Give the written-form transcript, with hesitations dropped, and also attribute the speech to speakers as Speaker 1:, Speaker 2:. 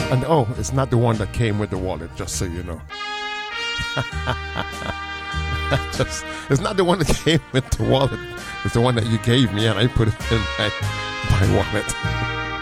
Speaker 1: And oh, it's not the one that came with the wallet, just so you know. It's not the one that came with the wallet. It's the one that you gave me, and I put it in my wallet.